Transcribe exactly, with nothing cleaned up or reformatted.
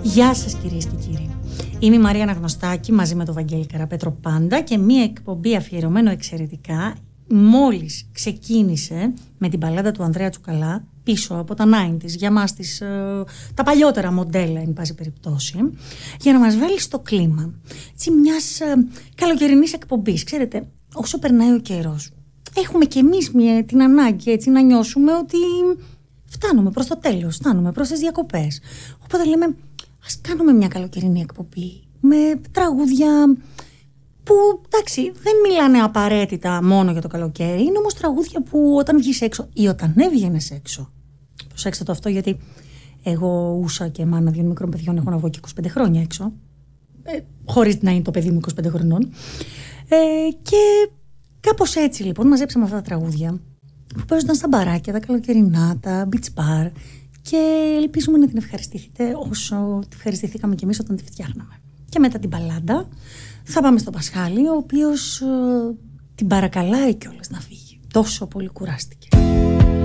Γεια σας κυρίες και κύριοι. Είμαι η Μαρία Αναγνωστάκη μαζί με τον Βαγγέλη Καραπέτρο πάντα και μία εκπομπή αφιερωμένο εξαιρετικά μόλις ξεκίνησε με την μπαλάντα του Ανδρέα Τσουκαλά πίσω από τα ενενήντα για μας τις, ε, τα παλιότερα μοντέλα εν πάση περιπτώσει, για να μας βάλει στο κλίμα έτσι, μιας ε, καλοκαιρινής εκπομπής. Ξέρετε, όσο περνάει ο καιρός έχουμε κι εμείς μια, την ανάγκη έτσι, να νιώσουμε ότι φτάνουμε προς το τέλος, φτάνουμε προς τις διακοπές. Οπότε λέμε, ας κάνουμε μια καλοκαιρινή εκπομπή με τραγούδια που, εντάξει, δεν μιλάνε απαραίτητα μόνο για το καλοκαίρι. Είναι όμως τραγούδια που όταν βγεις έξω ή όταν έβγαινες έξω. Προσέξτε το αυτό, γιατί εγώ ούσα και μάνα δύο μικρών παιδιών, έχω να βγω και είκοσι πέντε χρόνια έξω, ε, χωρίς να είναι το παιδί μου είκοσι πέντε χρονών. Ε, και κάπως έτσι λοιπόν μαζέψαμε αυτά τα τραγούδια που παίζονταν στα μπαράκια, τα καλοκαιρινά, τα beach bar, και ελπίζουμε να την ευχαριστηθείτε όσο την ευχαριστηθήκαμε κι εμείς όταν τη φτιάχναμε. Και μετά την μπαλάντα θα πάμε στο Πασχάλη, ο οποίος ε, την παρακαλάει κιόλας να φύγει. Τόσο πολύ κουράστηκε.